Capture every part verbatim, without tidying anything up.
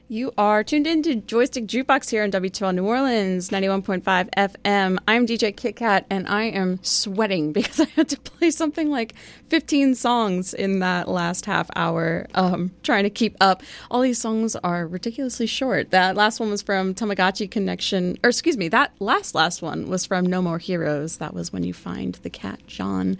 You are tuned into Joystick Jukebox here on W two L New Orleans, ninety-one point five F M. I'm D J Kit Kat, and I am sweating because I had to play something like fifteen songs in that last half hour, um, trying to keep up. All these songs are ridiculously short. That last one was from Tamagotchi Connection, or excuse me, that last last one was from No More Heroes. That was When You Find the Cat John.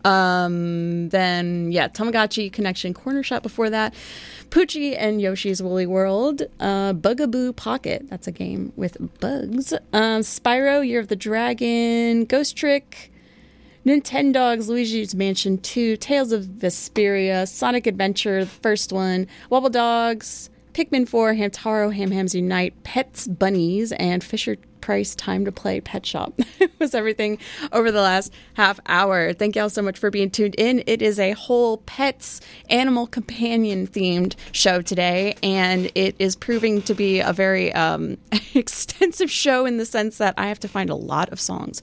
Um, then, yeah, Tamagotchi Connection Corner Shot before that. Poochie and Yoshi's Woolly World, uh, Bugaboo Pocket, that's a game with bugs, um, Spyro, Year of the Dragon, Ghost Trick, Nintendogs, Luigi's Mansion two, Tales of Vesperia, Sonic Adventure, the first one, Wobble Dogs, Pikmin four, Hamtaro, Ham Hams Unite, Pets, Bunnies, and Fisher Price Time to Play Pet Shop. It was everything over the last half hour. Thank y'all so much for being tuned in. It is a whole pets, animal companion themed show today, and it is proving to be a very um, extensive show in the sense that I have to find a lot of songs.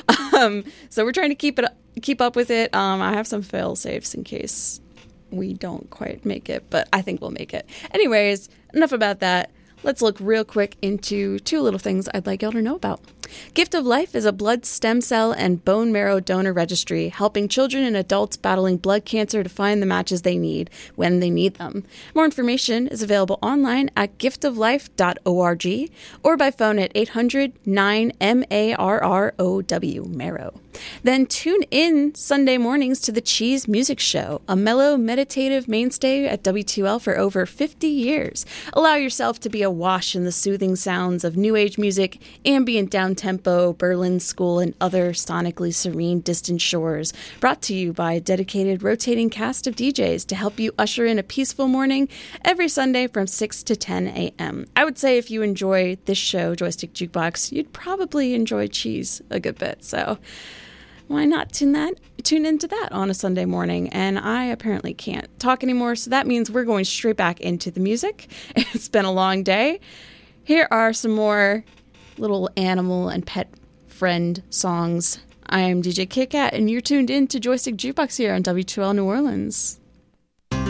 Um, so we're trying to keep it keep up with it. Um, I have some fail safes in case we don't quite make it, but I think we'll make it. Anyways, enough about that. Let's look real quick into two little things I'd like y'all to know about. Gift of Life is a blood stem cell and bone marrow donor registry, helping children and adults battling blood cancer to find the matches they need when they need them. More information is available online at gift of life dot org or by phone at eight hundred nine M A R R O W, marrow. Then tune in Sunday mornings to the Cheese Music Show, a mellow, meditative mainstay at W two L for over fifty years. Allow yourself to be awash in the soothing sounds of new age music, ambient down-tempo, Berlin School, and other sonically serene distant shores. Brought to you by a dedicated rotating cast of D Js to help you usher in a peaceful morning every Sunday from six to ten a.m. I would say if you enjoy this show, Joystick Jukebox, you'd probably enjoy Cheese a good bit. So why not tune that tune into that on a Sunday morning? And I apparently can't talk anymore, so that means we're going straight back into the music. It's been a long day. Here are some more little animal and pet friend songs. I am D J Kit Kat, and you're tuned in to Joystick Jukebox here on W two L New Orleans.